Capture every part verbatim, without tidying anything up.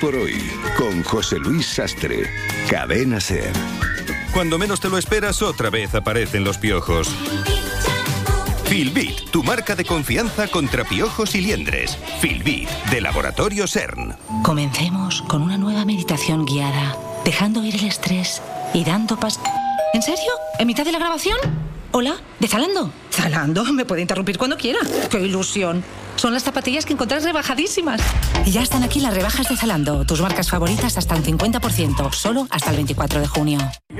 por hoy con José Luis Sastre. Cadena SER. Cuando menos te lo esperas, otra vez aparecen los piojos. Filbit, tu marca de confianza contra piojos y liendres. Filbit, de Laboratorio CERN. Comencemos con una nueva meditación guiada, dejando ir el estrés y dando pas... ¿En serio? ¿En mitad de la grabación? Hola, ¿de Zalando? ¿Zalando? Me puede interrumpir cuando quiera. ¡Qué ilusión! Son las zapatillas que encontrás rebajadísimas. Y ya están aquí las rebajas de Zalando. Tus marcas favoritas hasta un cincuenta por ciento. Solo hasta el veinticuatro de junio.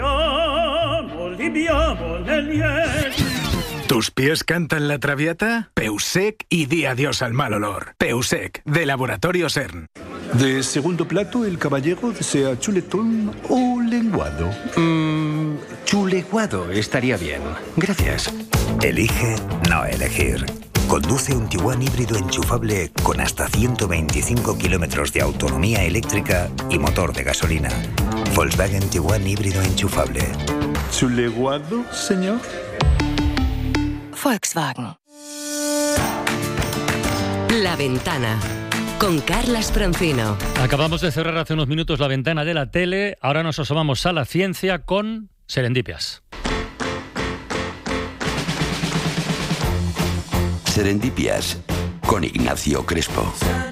¿Tus pies cantan la traviata? Peusec y di adiós al mal olor. Peusec, de Laboratorio CERN. De segundo plato, el caballero desea chuletón o lenguado. Mmm, chuleguado estaría bien. Gracias. Elige no elegir. Conduce un Tiguan híbrido enchufable con hasta ciento veinticinco kilómetros de autonomía eléctrica y motor de gasolina. Volkswagen Tiguan híbrido enchufable. ¿Chuleguado, señor? Volkswagen. La Ventana, con Carlas Francino. Acabamos de cerrar hace unos minutos la ventana de la tele. Ahora nos asomamos a la ciencia con Serendipias. Serendipias con Ignacio Crespo.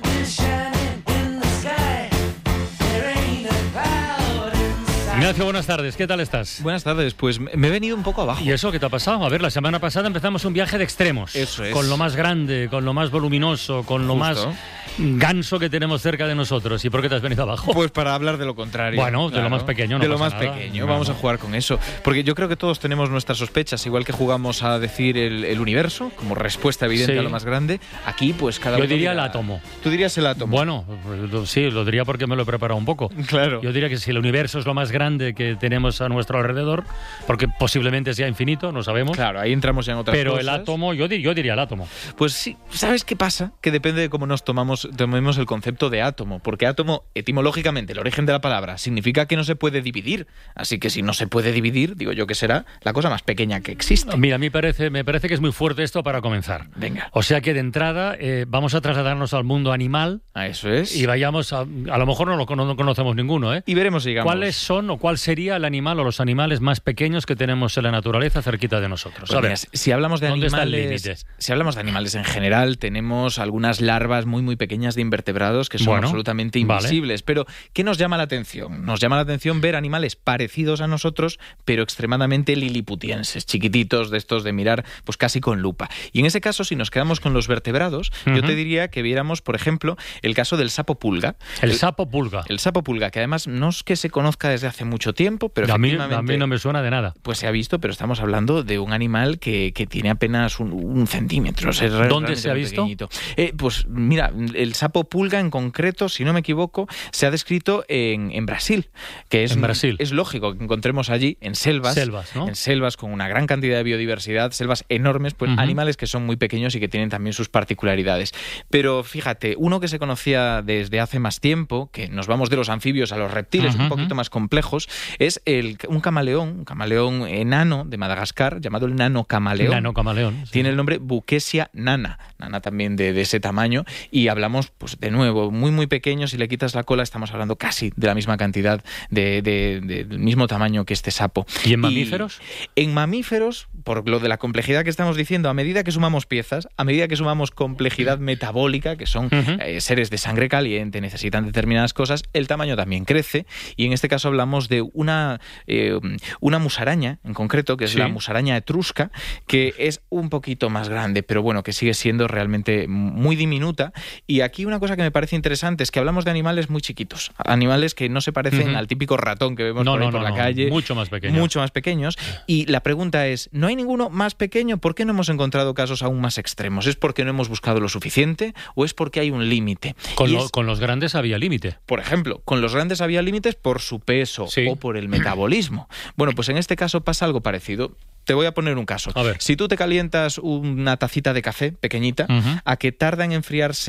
Ignacio, buenas tardes. ¿Qué tal estás? Buenas tardes. Pues me he venido un poco abajo. ¿Y eso qué te ha pasado? A ver, la semana pasada empezamos un viaje de extremos. Eso es. Con lo más grande, con lo más voluminoso, con lo Justo. más ganso que tenemos cerca de nosotros. ¿Y por qué te has venido abajo? Pues para hablar de lo contrario. Bueno, claro. de lo más pequeño, no De lo pasa más nada. pequeño. No, Vamos no. a jugar con eso. Porque yo creo que todos tenemos nuestras sospechas. Igual que jugamos a decir el, el universo, como respuesta evidente Sí. a lo más grande. Aquí, pues cada Yo uno diría dirá- el átomo. Tú dirías el átomo. Bueno, pues, sí, lo diría porque me lo he preparado un poco. Claro. Yo diría que si el universo es lo más grande que tenemos a nuestro alrededor, porque posiblemente sea infinito, no sabemos. Claro, ahí entramos ya en otras Pero cosas. el átomo, yo, dir- yo diría el átomo. Pues sí, ¿sabes qué pasa? Que depende de cómo nos tomamos, tomemos el concepto de átomo. Porque átomo, etimológicamente, el origen de la palabra, significa que no se puede dividir. Así que si no se puede dividir, digo yo que será la cosa más pequeña que existe. Mira, a mí parece, me parece que es muy fuerte esto para comenzar. Venga. O sea que de entrada eh, vamos a trasladarnos al mundo animal A eso es. y vayamos a... A lo mejor no lo cono- no conocemos ninguno, ¿eh? Y veremos si llegamos. ¿Cuáles son o cuál sería el animal o los animales más pequeños que tenemos en la naturaleza cerquita de nosotros? Pues A ver, mira, si hablamos de ¿dónde está el animales, límite? si hablamos de animales en general, tenemos algunas larvas muy muy pequeñas de invertebrados que son Bueno, absolutamente vale. invisibles. Pero ¿qué nos llama la atención? Nos llama la atención ver animales parecidos a nosotros, pero extremadamente liliputienses, chiquititos, de estos de mirar pues casi con lupa. Y en ese caso, si nos quedamos con los vertebrados, Ujú. yo te diría que viéramos, por ejemplo, el caso del sapo pulga. el sapo pulga. El sapo pulga, que además no es que se conozca desde hace mucho tiempo, pero a, mí, efectivamente... a mí no me suena de nada. Pues se ha visto, pero estamos hablando de un animal que, que tiene apenas un, un centímetro. Es re- ¿Dónde realmente se ha muy visto? pequeñito. Eh, pues mira, el sapo pulga en concreto, si no me equivoco, se ha descrito en, en Brasil, que es, En Brasil. es lógico que encontremos allí en selvas, Selvas, ¿no? en selvas con una gran cantidad de biodiversidad, selvas enormes, pues Ujú. animales que son muy pequeños y que tienen también sus particularidades. Pero fíjate, uno que se conocía desde hace más tiempo, que nos vamos de los anfibios a los reptiles, Ujú, un poquito ujú. más complejos, es el, un camaleón, un camaleón enano de Madagascar, llamado el nano camaleón. Nano camaleón. sí. Tiene el nombre Buquesia nana, nana también de, de ese tamaño, y hablamos, pues de nuevo, muy muy pequeños. Si le quitas la cola, estamos hablando casi de la misma cantidad, de, de- de- del mismo tamaño que este sapo. ¿Y en mamíferos? En mamíferos, por lo de la complejidad que estamos diciendo, a medida que sumamos piezas, a medida que sumamos complejidad metabólica, que son Ujú. eh, seres de sangre caliente, necesitan determinadas cosas, el tamaño también crece, y en este caso hablamos de una, eh, una musaraña, en concreto, que es Sí. la musaraña etrusca, que es un poquito más grande, pero bueno, que sigue siendo realmente muy diminuta. Y aquí una cosa que me parece interesante es que hablamos de animales muy chiquitos, animales que no se parecen Ujú. al típico ratón que vemos No, por ahí no, por no, la no, calle. mucho más pequeño. Mucho más pequeños. Y la pregunta es, ¿no hay ninguno más pequeño? ¿Por qué no hemos encontrado casos aún más extremos? ¿Es porque no hemos buscado lo suficiente o es porque hay un límite? Con, Y lo- es- con los grandes había límite. por ejemplo, con los grandes había límites por su peso Sí. o por el metabolismo. Bueno, pues en este caso pasa algo parecido. Te voy a poner un caso. A ver. Si tú te calientas una tacita de café pequeñita, Ujú. a que tarda en enfriarse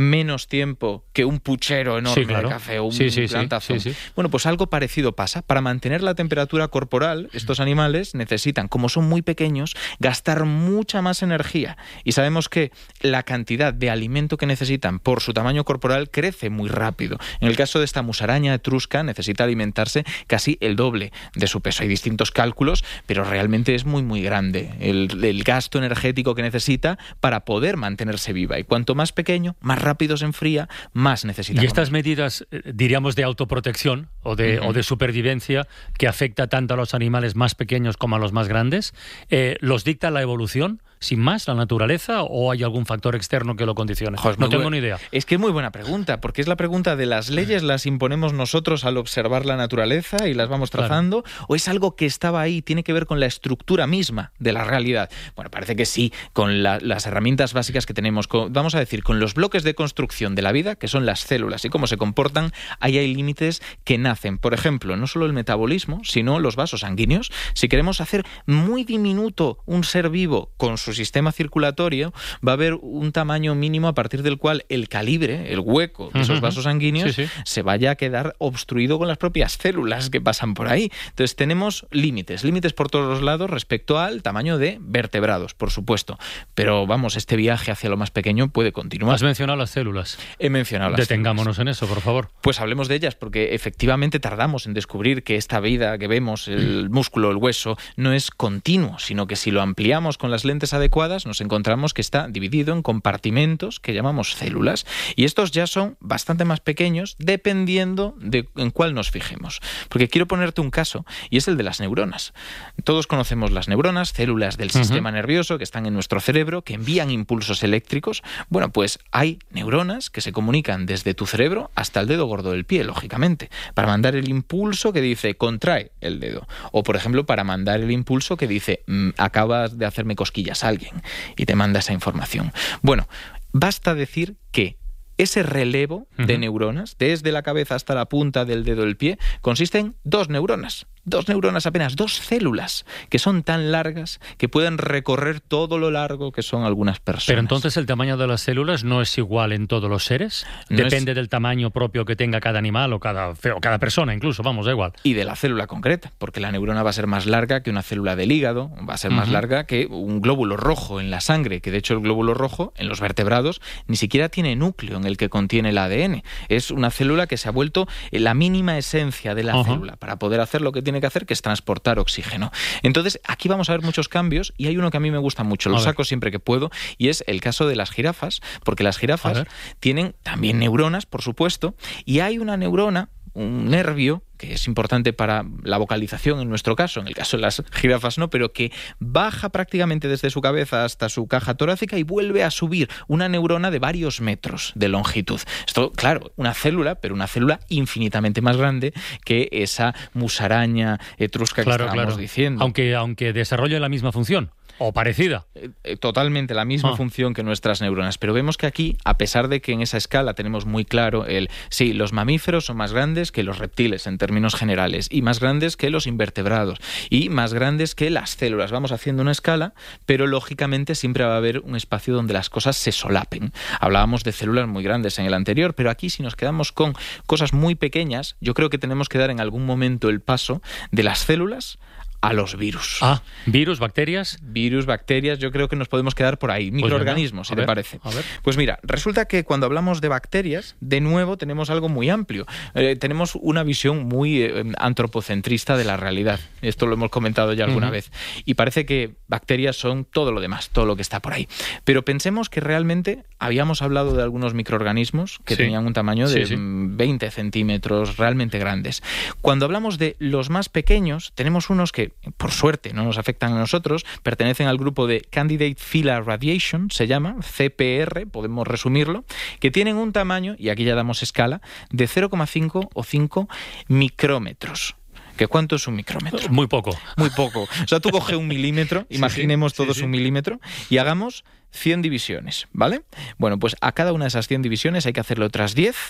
menos tiempo que un puchero enorme sí, claro. de café o un sí, sí, plantazón. Sí, sí, sí. Bueno, pues algo parecido pasa. Para mantener la temperatura corporal, estos animales necesitan, como son muy pequeños, gastar mucha más energía. Y sabemos que la cantidad de alimento que necesitan por su tamaño corporal crece muy rápido. En el caso de esta musaraña etrusca, necesita alimentarse casi el doble de su peso. Hay distintos cálculos, pero realmente es muy, muy grande el, el gasto energético que necesita para poder mantenerse viva. Y cuanto más pequeño, más rápido se enfría, más necesita. Y estas medidas, diríamos, de autoprotección o de, uh-huh. o de supervivencia que afecta tanto a los animales más pequeños como a los más grandes, eh, ¿los dicta la evolución? Sin más, la naturaleza, o hay algún factor externo que lo condicione? Joder, no tengo buen... ni idea. Es que es muy buena pregunta, porque es la pregunta de las leyes, ¿las imponemos nosotros al observar la naturaleza y las vamos trazando? Claro. ¿O es algo que estaba ahí, tiene que ver con la estructura misma de la realidad? Bueno, parece que sí, con la, las herramientas básicas que tenemos, con, vamos a decir, con los bloques de construcción de la vida, que son las células y cómo se comportan, ahí hay límites que nacen. Por ejemplo, no solo el metabolismo, sino los vasos sanguíneos. Si queremos hacer muy diminuto un ser vivo con su sistema circulatorio, va a haber un tamaño mínimo a partir del cual el calibre, el hueco de esos vasos sanguíneos sí, sí. se vaya a quedar obstruido con las propias células que pasan por ahí. Entonces tenemos límites, límites por todos los lados respecto al tamaño de vertebrados, por supuesto. Pero vamos, este viaje hacia lo más pequeño puede continuar. Has mencionado las células. He mencionado las Detengámonos células. en eso, por favor. Pues hablemos de ellas, porque efectivamente tardamos en descubrir que esta vida que vemos, el músculo, el hueso, no es continuo, sino que si lo ampliamos con las lentes adecuadas, nos encontramos que está dividido en compartimentos que llamamos células. Y estos ya son bastante más pequeños dependiendo de en cuál nos fijemos. Porque quiero ponerte un caso, y es el de las neuronas. Todos conocemos las neuronas, células del uh-huh. sistema nervioso que están en nuestro cerebro, que envían impulsos eléctricos. Bueno, pues hay neuronas que se comunican desde tu cerebro hasta el dedo gordo del pie, lógicamente, para mandar el impulso que dice contrae el dedo. O, por ejemplo, para mandar el impulso que dice acabas de hacerme cosquillas a alguien, y te manda esa información. Bueno, basta decir que ese relevo uh-huh. de neuronas, desde la cabeza hasta la punta del dedo del pie, consiste en dos neuronas. Dos neuronas apenas, dos células, que son tan largas que pueden recorrer todo lo largo que son algunas personas. Pero entonces el tamaño de las células no es igual en todos los seres. No Depende es... del tamaño propio que tenga cada animal o cada, o cada persona incluso, vamos, da igual. Y de la célula concreta, porque la neurona va a ser más larga que una célula del hígado, va a ser uh-huh. más larga que un glóbulo rojo en la sangre, que de hecho el glóbulo rojo en los vertebrados ni siquiera tiene núcleo en el que contiene el A D N. Es una célula que se ha vuelto la mínima esencia de la uh-huh. célula para poder hacer lo que tiene que hacer, que es transportar oxígeno. Entonces, aquí vamos a ver muchos cambios y hay uno que a mí me gusta mucho, lo saco siempre que puedo, y es el caso de las jirafas, porque las jirafas tienen también neuronas, por supuesto, y hay una neurona, un nervio, que es importante para la vocalización en nuestro caso, en el caso de las jirafas no, pero que baja prácticamente desde su cabeza hasta su caja torácica y vuelve a subir, una neurona de varios metros de longitud. Esto, claro, una célula, pero una célula infinitamente más grande que esa musaraña etrusca claro, que estábamos claro. diciendo. Aunque, aunque desarrolle la misma función. O parecida. Eh, totalmente la misma ah. función que nuestras neuronas. Pero vemos que aquí, a pesar de que en esa escala tenemos muy claro el... Sí, los mamíferos son más grandes que los reptiles en términos generales, y más grandes que los invertebrados, y más grandes que las células. Vamos haciendo una escala, pero lógicamente siempre va a haber un espacio donde las cosas se solapen. Hablábamos de células muy grandes en el anterior, pero aquí si nos quedamos con cosas muy pequeñas, yo creo que tenemos que dar en algún momento el paso de las células a los virus. Ah, virus, bacterias. Virus, bacterias, yo creo que nos podemos quedar por ahí. Microorganismos, pues si te parece. A ver. Pues mira, resulta que cuando hablamos de bacterias, de nuevo tenemos algo muy amplio. Eh, tenemos una visión muy eh, antropocentrista de la realidad. Esto lo hemos comentado ya alguna uh-huh. vez. Y parece que bacterias son todo lo demás, todo lo que está por ahí. Pero pensemos que realmente habíamos hablado de algunos microorganismos que sí. tenían un tamaño de sí, sí. veinte centímetros, realmente grandes. Cuando hablamos de los más pequeños, tenemos unos que por suerte no nos afectan a nosotros, pertenecen al grupo de Candidate Phyla Radiation, se llama, C P R, podemos resumirlo, que tienen un tamaño, y aquí ya damos escala, de cero coma cinco o cinco micrómetros. ¿Que cuánto es un micrómetro? Muy poco. Muy poco. O sea, tú coge un milímetro, imaginemos sí, sí, todos sí, sí. un milímetro, y hagamos cien divisiones, ¿vale? Bueno, pues a cada una de esas cien divisiones hay que hacerle otras diez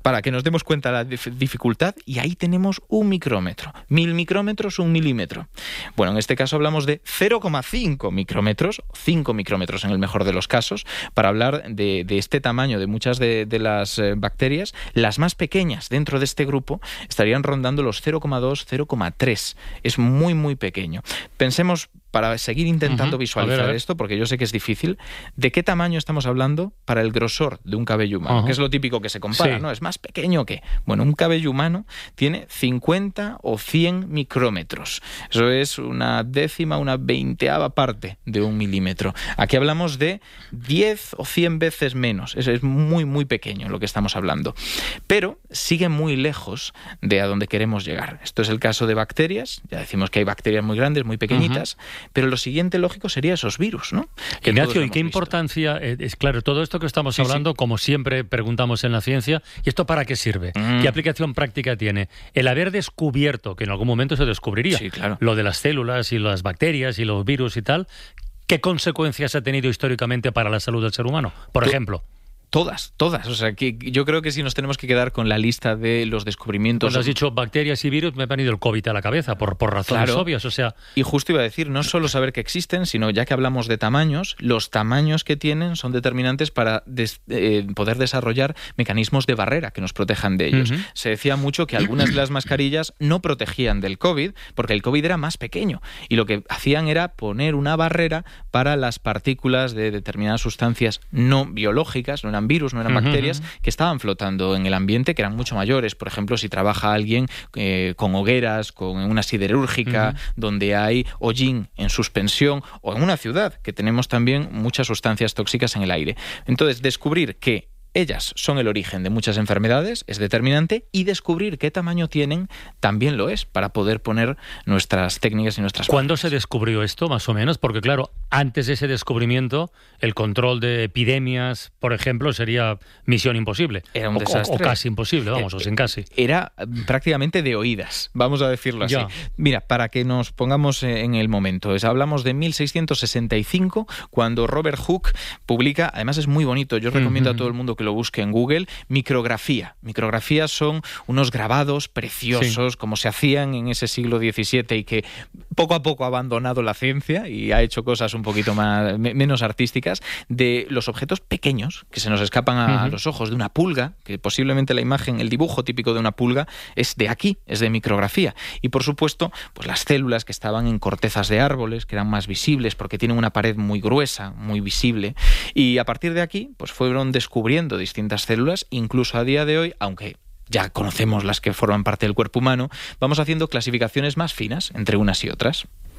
para que nos demos cuenta de la dif- dificultad, y ahí tenemos un micrómetro. Mil micrómetros, un milímetro. Bueno, en este caso hablamos de cero coma cinco micrómetros, cinco micrómetros en el mejor de los casos, para hablar de, de este tamaño de muchas de, de las eh, bacterias. Las más pequeñas dentro de este grupo estarían rondando los cero coma dos, cero coma tres. Es muy, muy pequeño. Pensemos, para seguir intentando uh-huh. visualizar a ver, a ver. esto, porque yo sé que es difícil, ¿de qué tamaño estamos hablando para el grosor de un cabello humano? Uh-huh. Que es lo típico que se compara, sí. ¿no? ¿Es más pequeño que? Bueno, un cabello humano tiene cincuenta o cien micrómetros. Eso es una décima, una veinteava parte de un milímetro. Aquí hablamos de diez o cien veces menos. Eso es muy, muy pequeño lo que estamos hablando. Pero sigue muy lejos de a donde queremos llegar. Esto es el caso de bacterias. Ya decimos que hay bacterias muy grandes, muy pequeñitas. Uh-huh. Pero lo siguiente lógico sería esos virus, ¿no? Que Ignacio, ¿y qué visto. importancia es, es claro todo esto que estamos sí, hablando, sí. como siempre preguntamos en la ciencia, ¿y esto para qué sirve? Mm. ¿Qué aplicación práctica tiene? El haber descubierto, que en algún momento se descubriría, sí, claro. lo de las células y las bacterias y los virus y tal, ¿qué consecuencias ha tenido históricamente para la salud del ser humano? Por ¿Tú? ejemplo... Todas, todas. O sea, que yo creo que si nos tenemos que quedar con la lista de los descubrimientos... Cuando has dicho bacterias y virus, me ha venido el COVID a la cabeza, por, por razones claro. obvias, o sea... Y justo iba a decir, no solo saber que existen, sino ya que hablamos de tamaños, los tamaños que tienen son determinantes para des, eh, poder desarrollar mecanismos de barrera que nos protejan de ellos. Uh-huh. Se decía mucho que algunas de las mascarillas no protegían del COVID, porque el COVID era más pequeño, y lo que hacían era poner una barrera para las partículas de determinadas sustancias no biológicas, no eran virus, no eran uh-huh. bacterias, que estaban flotando en el ambiente, que eran mucho mayores. Por ejemplo, si trabaja alguien eh, con hogueras, con una siderúrgica, uh-huh. donde hay hollín en suspensión, o en una ciudad, que tenemos también muchas sustancias tóxicas en el aire. Entonces, descubrir que ellas son el origen de muchas enfermedades es determinante, y descubrir qué tamaño tienen también lo es, para poder poner nuestras técnicas y nuestras... ¿Cuándo se descubrió esto, más o menos? Porque claro, antes de ese descubrimiento, el control de epidemias, por ejemplo, sería misión imposible. Era un o, desastre. O, o casi imposible, vamos, eh, o sin casi. Era prácticamente de oídas, vamos a decirlo así. Ya. Mira, para que nos pongamos en el momento, es, hablamos de mil seiscientos sesenta y cinco, cuando Robert Hooke publica, además es muy bonito, yo recomiendo uh-huh. a todo el mundo que lo busque en Google, micrografía. Micrografías son unos grabados preciosos, sí. como se hacían en ese siglo diecisiete, y que poco a poco ha abandonado la ciencia y ha hecho cosas un poquito más menos artísticas, de los objetos pequeños que se nos escapan a, uh-huh. a los ojos, de una pulga, que posiblemente la imagen, el dibujo típico de una pulga es de aquí, es de micrografía. Y por supuesto, pues las células que estaban en cortezas de árboles, que eran más visibles porque tienen una pared muy gruesa, muy visible, y a partir de aquí pues fueron descubriendo distintas células, incluso a día de hoy, aunque ya conocemos las que forman parte del cuerpo humano, vamos haciendo clasificaciones más finas entre unas y otras.